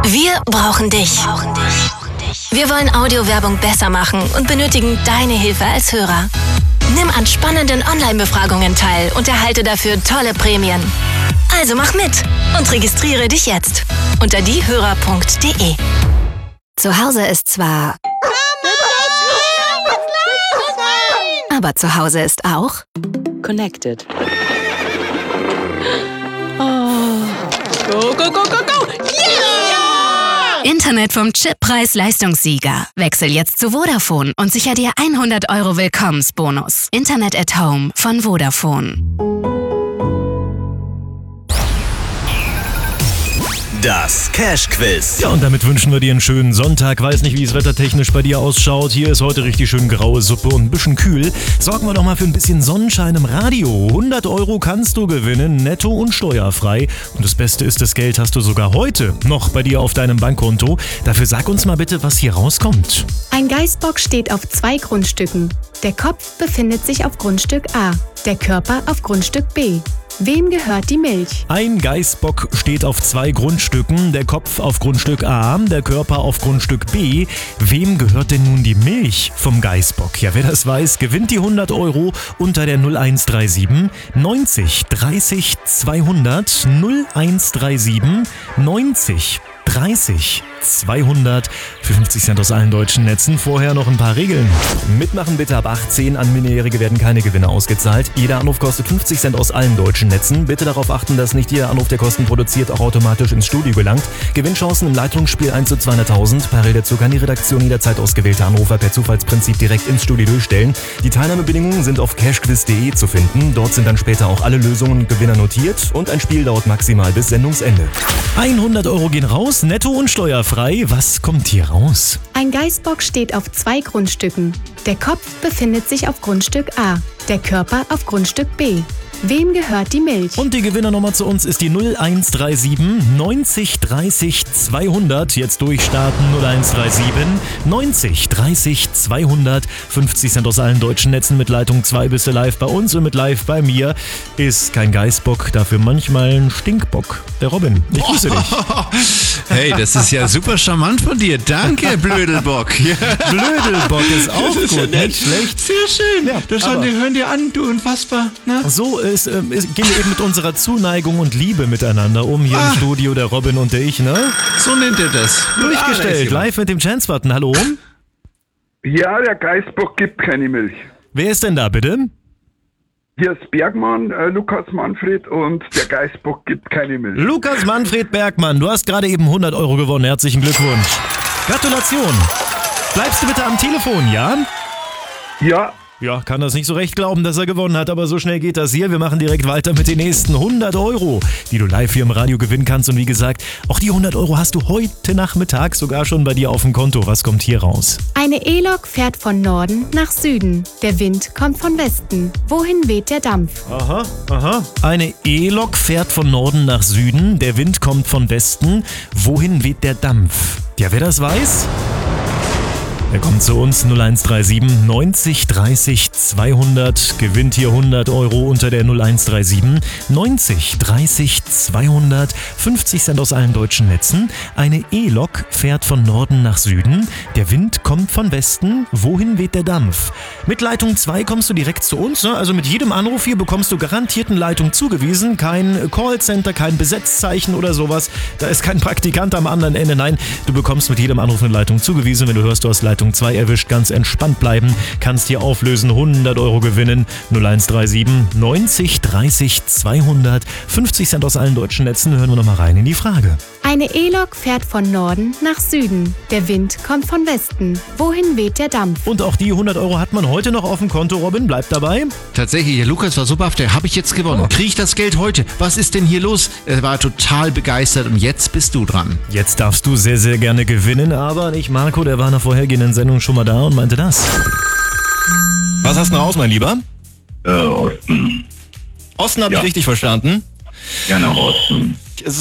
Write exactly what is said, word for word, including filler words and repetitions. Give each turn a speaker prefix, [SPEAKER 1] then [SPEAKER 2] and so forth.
[SPEAKER 1] Wir brauchen dich. Wir wollen Audiowerbung besser machen und benötigen deine Hilfe als Hörer. Nimm an spannenden Online-Befragungen teil und erhalte dafür tolle Prämien. Also mach mit und registriere dich jetzt unter diehörer punkt de. Zu Hause ist zwar... Aber zu Hause ist auch...
[SPEAKER 2] Connected. Oh. Go, go, go, go, go! Yeah!
[SPEAKER 1] Internet vom Chippreis-Leistungssieger. Wechsel jetzt zu Vodafone und sicher dir hundert Euro Willkommensbonus. Internet at Home von Vodafone.
[SPEAKER 3] Das Cash-Quiz.
[SPEAKER 4] Ja, und damit wünschen wir dir einen schönen Sonntag. Weiß nicht, wie es wettertechnisch bei dir ausschaut. Hier ist heute richtig schön graue Suppe und ein bisschen kühl. Sorgen wir doch mal für ein bisschen Sonnenschein im Radio. hundert Euro kannst du gewinnen, netto und steuerfrei. Und das Beste ist, das Geld hast du sogar heute noch bei dir auf deinem Bankkonto. Dafür sag uns mal bitte, was hier rauskommt.
[SPEAKER 5] Ein Geißbock steht auf zwei Grundstücken. Der Kopf befindet sich auf Grundstück A, der Körper auf Grundstück B. Wem gehört die Milch?
[SPEAKER 4] Ein Geißbock steht auf zwei Grundstücken, der Kopf auf Grundstück A, der Körper auf Grundstück B. Wem gehört denn nun die Milch vom Geißbock? Ja, wer das weiß, gewinnt die hundert Euro unter der null eins drei sieben neunzig dreißig zweihundert null eins drei sieben neunzig dreißig zweihundert für fünfzig Cent aus allen deutschen Netzen. Vorher noch ein paar Regeln. Mitmachen bitte ab achtzehn. An Minderjährige werden keine Gewinne ausgezahlt. Jeder Anruf kostet fünfzig Cent aus allen deutschen Netzen. Bitte darauf achten, dass nicht jeder Anruf, der Kosten produziert, auch automatisch ins Studio gelangt. Gewinnchancen im Leitungsspiel eins zu zweihunderttausend. Parallel dazu kann die Redaktion jederzeit ausgewählte Anrufer per Zufallsprinzip direkt ins Studio durchstellen. Die Teilnahmebedingungen sind auf cashquiz punkt de zu finden. Dort sind dann später auch alle Lösungen und Gewinner notiert. Und ein Spiel dauert maximal bis Sendungsende. hundert Euro gehen raus, netto und steuerfrei. Was kommt hier raus?
[SPEAKER 5] Ein Geißbock steht auf zwei Grundstücken. Der Kopf befindet sich auf Grundstück A, der Körper auf Grundstück B. Wem gehört die Milch?
[SPEAKER 4] Und die Gewinnernummer zu uns ist die null eins drei sieben neunzig dreißig zweihundert. Jetzt durchstarten null eins drei sieben neunzig dreißig zweihundert. fünfzig Cent aus allen deutschen Netzen. Mit Leitung zwei bist du live bei uns und mit live bei mir ist kein Geißbock, dafür manchmal ein Stinkbock. Der Robin, ich grüße dich.
[SPEAKER 6] Hey, das ist ja super charmant von dir. Danke, Blödelbock.
[SPEAKER 4] Blödelbock ist auch gut,
[SPEAKER 6] ja
[SPEAKER 4] nicht schlecht.
[SPEAKER 6] Sehr schön.
[SPEAKER 4] Ja,
[SPEAKER 6] das hören, die, hören dir an, du unfassbar. Na?
[SPEAKER 4] So ist, äh, ist, gehen wir eben mit unserer Zuneigung und Liebe miteinander um hier
[SPEAKER 6] ah.
[SPEAKER 4] im Studio, der Robin und der ich, ne?
[SPEAKER 6] So nennt er das.
[SPEAKER 4] Durchgestellt,
[SPEAKER 6] ah,
[SPEAKER 4] live mit dem Chance-Button. Hallo?
[SPEAKER 7] Ja, der Geißbock gibt keine Milch.
[SPEAKER 4] Wer ist denn da, bitte?
[SPEAKER 7] Hier ist Bergmann, äh, Lukas Manfred und der Geißbock gibt keine Milch.
[SPEAKER 4] Lukas Manfred Bergmann, du hast gerade eben hundert Euro gewonnen. Herzlichen Glückwunsch. Gratulation. Bleibst du bitte am Telefon, ja?
[SPEAKER 7] Ja.
[SPEAKER 4] Ja, kann das nicht so recht glauben, dass er gewonnen hat, aber so schnell geht das hier. Wir machen direkt weiter mit den nächsten hundert Euro, die du live hier im Radio gewinnen kannst. Und wie gesagt, auch die hundert Euro hast du heute Nachmittag sogar schon bei dir auf dem Konto. Was kommt hier raus?
[SPEAKER 5] Eine E-Lok fährt von Norden nach Süden. Der Wind kommt von Westen. Wohin weht der Dampf?
[SPEAKER 4] Aha, aha. Eine E-Lok fährt von Norden nach Süden. Der Wind kommt von Westen. Wohin weht der Dampf? Ja, wer das weiß? Er kommt zu uns null eins drei sieben neunzig dreißig zweihundert, gewinnt hier hundert Euro unter der null eins drei sieben neunzig dreißig zweihundert, fünfzig Cent aus allen deutschen Netzen. Eine E-Lok fährt von Norden nach Süden, der Wind kommt von Westen, wohin weht der Dampf? Mit Leitung zwei kommst du direkt zu uns, ne? Also mit jedem Anruf hier bekommst du garantiert eine Leitung zugewiesen, kein Callcenter, kein Besetzzeichen oder sowas, da ist kein Praktikant am anderen Ende, nein, du bekommst mit jedem Anruf eine Leitung zugewiesen, wenn du hörst, du hast Leitung zwei erwischt, ganz entspannt bleiben, kannst hier auflösen, hundert Euro gewinnen, null eins drei sieben neunzig dreißig zweihundert, fünfzig Cent aus allen deutschen Netzen, hören wir nochmal rein in die Frage.
[SPEAKER 5] Eine E-Lok fährt von Norden nach Süden, der Wind kommt von Westen, wohin weht der Dampf?
[SPEAKER 4] Und auch die hundert Euro hat man heute noch auf dem Konto, Robin, bleib dabei.
[SPEAKER 6] Tatsächlich, der Lukas war super, der habe ich jetzt gewonnen. Kriege ich das Geld heute? Was ist denn hier los? Er war total begeistert und jetzt bist du dran.
[SPEAKER 4] Jetzt darfst du sehr, sehr gerne gewinnen, aber nicht Marco, der war in der vorhergehenden Sendung schon mal da und meinte das. Was hast du raus, mein Lieber?
[SPEAKER 8] Äh, Osten.
[SPEAKER 4] Osten habe
[SPEAKER 8] Ja.
[SPEAKER 4] ich richtig verstanden.
[SPEAKER 8] Ja, nach Osten.
[SPEAKER 4] Es